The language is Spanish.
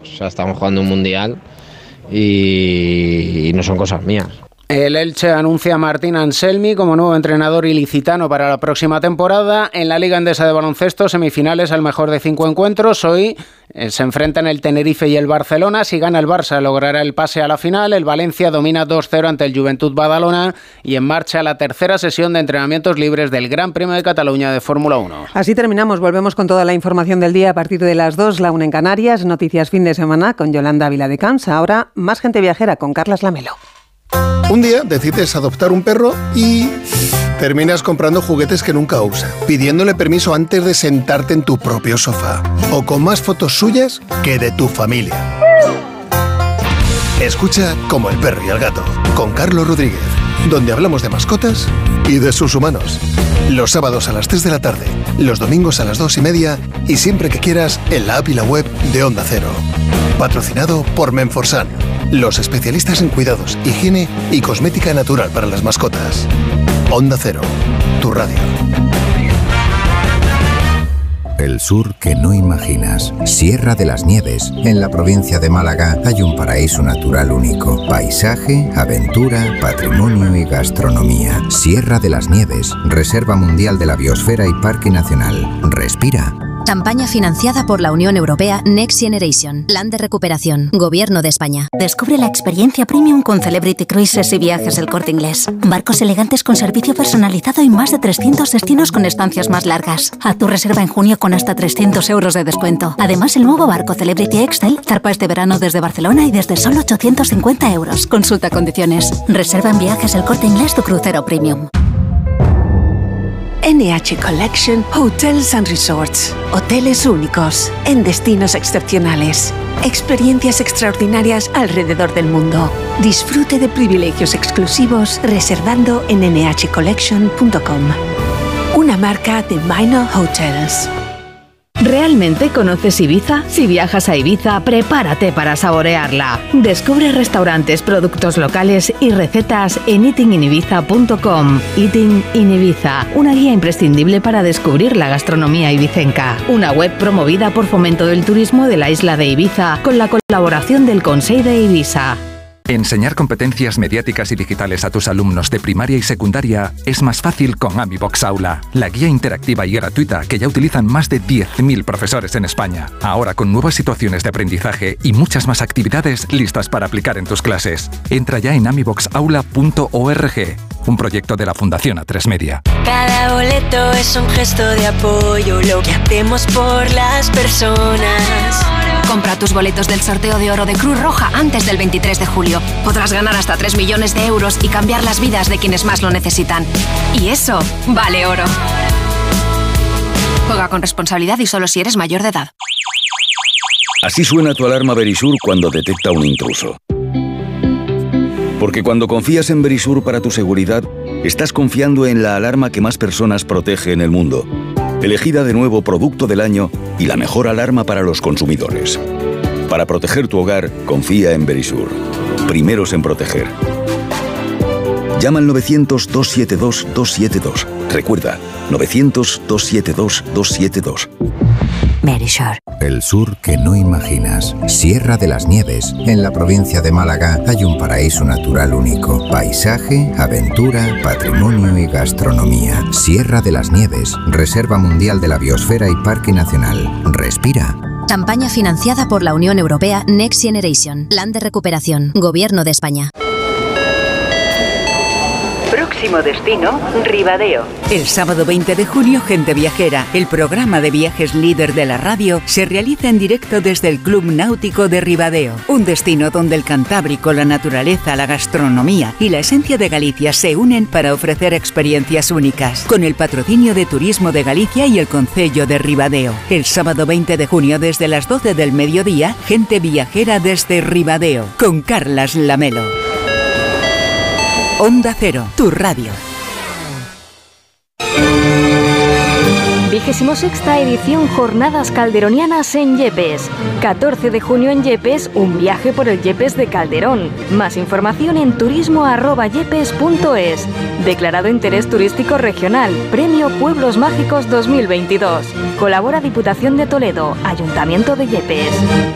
O sea, estamos jugando un mundial y no son cosas mías. El Elche anuncia a Martín Anselmi como nuevo entrenador ilicitano para la próxima temporada. En la Liga Endesa de Baloncesto, semifinales al mejor de 5 encuentros. Hoy se enfrentan el Tenerife y el Barcelona. Si gana el Barça, logrará el pase a la final. El Valencia domina 2-0 ante el Joventut Badalona. Y en marcha la tercera sesión de entrenamientos libres del Gran Premio de Cataluña de Fórmula 1. Así terminamos. Volvemos con toda la información del día a partir de las 2, la 1 en Canarias. Noticias fin de semana con Yolanda Viladecans. Ahora, más gente viajera con Carlas Lamelo. Un día decides adoptar un perro y terminas comprando juguetes que nunca usa, pidiéndole permiso antes de sentarte en tu propio sofá, o con más fotos suyas que de tu familia. Escucha Como el perro y el gato, con Carlos Rodríguez, donde hablamos de mascotas y de sus humanos. Los sábados a las 3 de la tarde, los domingos a las 2:30 y siempre que quieras en la app y la web de Onda Cero. Patrocinado por Menforsan, los especialistas en cuidados, higiene y cosmética natural para las mascotas. Onda Cero, tu radio. El sur que no imaginas. Sierra de las Nieves. En la provincia de Málaga hay un paraíso natural único. Paisaje, aventura, patrimonio y gastronomía. Sierra de las Nieves. Reserva Mundial de la Biosfera y Parque Nacional. Respira. Campaña financiada por la Unión Europea Next Generation. Plan de recuperación. Gobierno de España. Descubre la experiencia premium con Celebrity Cruises y Viajes El Corte Inglés. Barcos elegantes con servicio personalizado y más de 300 destinos con estancias más largas. Haz tu reserva en junio con hasta 300 euros de descuento. Además, el nuevo barco Celebrity Excel zarpa este verano desde Barcelona y desde solo 850 euros. Consulta condiciones. Reserva en Viajes El Corte Inglés tu crucero premium. NH Collection Hotels and Resorts. Hoteles únicos, en destinos excepcionales. Experiencias extraordinarias alrededor del mundo. Disfrute de privilegios exclusivos reservando en nhcollection.com. Una marca de Minor Hotels. ¿Realmente conoces Ibiza? Si viajas a Ibiza, prepárate para saborearla. Descubre restaurantes, productos locales y recetas en eatinginibiza.com. Eating in Ibiza, una guía imprescindible para descubrir la gastronomía ibicenca. Una web promovida por Fomento del Turismo de la isla de Ibiza con la colaboración del Consell de Ibiza. Enseñar competencias mediáticas y digitales a tus alumnos de primaria y secundaria es más fácil con AmiBox Aula, la guía interactiva y gratuita que ya utilizan más de 10.000 profesores en España. Ahora con nuevas situaciones de aprendizaje y muchas más actividades listas para aplicar en tus clases. Entra ya en amiboxaula.org, un proyecto de la Fundación A3 Media. Cada boleto es un gesto de apoyo, lo que hacemos por las personas. Compra tus boletos del sorteo de oro de Cruz Roja antes del 23 de julio. Podrás ganar hasta 3 millones de euros y cambiar las vidas de quienes más lo necesitan. Y eso vale oro. Juega con responsabilidad y solo si eres mayor de edad. Así suena tu alarma Verisur cuando detecta un intruso. Porque cuando confías en Verisur para tu seguridad, estás confiando en la alarma que más personas protege en el mundo. Elegida de nuevo Producto del Año y la mejor alarma para los consumidores. Para proteger tu hogar, confía en Verisur. Primeros en proteger. Llama al 900-272-272. Recuerda, 900-272-272. Verisur. El sur que no imaginas. Sierra de las Nieves. En la provincia de Málaga hay un paraíso natural único. Paisaje, aventura, patrimonio y gastronomía. Sierra de las Nieves. Reserva Mundial de la Biosfera y Parque Nacional. Respira. Campaña financiada por la Unión Europea Next Generation. Plan de recuperación. Gobierno de España. Próximo destino, Ribadeo. El sábado 20 de junio, Gente Viajera, el programa de viajes líder de la radio, se realiza en directo desde el Club Náutico de Ribadeo. Un destino donde el Cantábrico, la naturaleza, la gastronomía y la esencia de Galicia se unen para ofrecer experiencias únicas. Con el patrocinio de Turismo de Galicia y el Concello de Ribadeo. El sábado 20 de junio, desde las 12 del mediodía, Gente Viajera desde Ribadeo, con Carlas Lamelo. Onda Cero, tu radio. 26ª edición Jornadas Calderonianas en Yepes. 14 de junio en Yepes, un viaje por el Yepes de Calderón. Más información en turismo@yepes.es. Declarado Interés Turístico Regional. Premio Pueblos Mágicos 2022. Colabora Diputación de Toledo, Ayuntamiento de Yepes.